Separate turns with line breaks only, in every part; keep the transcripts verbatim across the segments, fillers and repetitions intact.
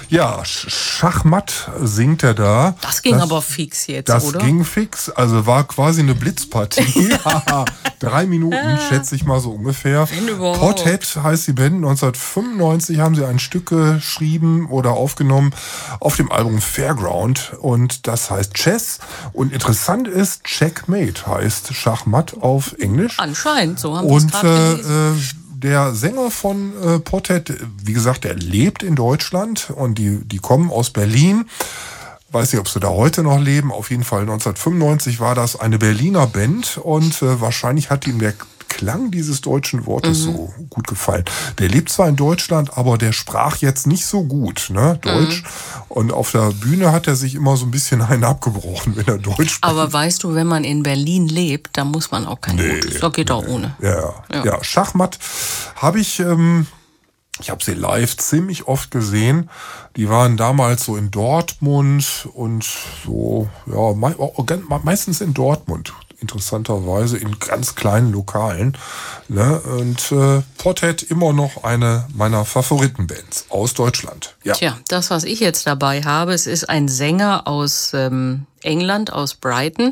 Ja, Schachmatt singt er da.
Das ging das, aber fix jetzt,
das
oder?
Das ging fix, also war quasi eine Blitzpartie. Drei Minuten, schätze ich mal so ungefähr. Pothead heißt die Band. neunzehnhundertfünfundneunzig haben sie ein Stück geschrieben oder aufgenommen auf dem Album Fairground und das heißt Chess. Und interessant ist, Checkmate heißt Schachmatt auf Englisch.
Anscheinend, so haben wir
es
gerade gelesen.
Äh, Der Sänger von äh, Pothead, wie gesagt, der lebt in Deutschland und die, die kommen aus Berlin. Weiß nicht, ob sie da heute noch leben. Auf jeden Fall neunzehnhundertfünfundneunzig war das eine Berliner Band und äh, wahrscheinlich hat ihm der Klang dieses deutschen Wortes mhm. so gut gefallen. Der lebt zwar in Deutschland, aber der sprach jetzt nicht so gut, ne, Deutsch. Mhm. Und auf der Bühne hat er sich immer so ein bisschen einen abgebrochen, wenn er Deutsch spricht.
Aber weißt du, wenn man in Berlin lebt, dann muss man auch kein
nee,
Gutes. Da geht
nee.
auch ohne.
Ja, ja. ja Schachmatt habe ich... Ähm, Ich habe sie live ziemlich oft gesehen. Die waren damals so in Dortmund und so, ja, meistens in Dortmund. Interessanterweise in ganz kleinen Lokalen. Ne? Und äh, Pothead immer noch eine meiner Favoritenbands aus Deutschland. Ja.
Tja, das, was ich jetzt dabei habe, es ist ein Sänger aus ähm, England, aus Brighton.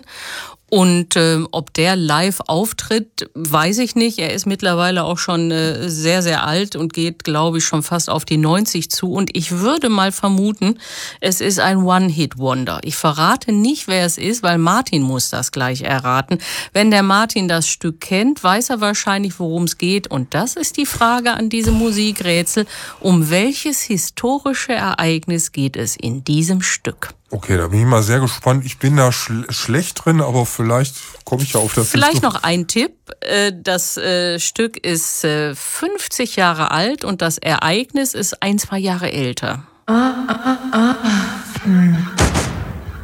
Und äh, ob der live auftritt, weiß ich nicht. Er ist mittlerweile auch schon äh, sehr, sehr alt und geht, glaube ich, schon fast auf die neunzig zu. Und ich würde mal vermuten, es ist ein One-Hit-Wonder. Ich verrate nicht, wer es ist, weil Martin muss das gleich erraten. Wenn der Martin das Stück kennt, weiß er wahrscheinlich, worum es geht. Und das ist die Frage an diesem Musikrätsel. Um welches historische Ereignis geht es in diesem Stück?
Okay, da bin ich mal sehr gespannt. Ich bin da schl- schlecht drin, aber vielleicht komme ich ja auf das.
Vielleicht noch ein Tipp. Das Stück ist fünfzig Jahre alt und das Ereignis ist ein, zwei Jahre älter.
Ah, ah, ah, ah. Hm.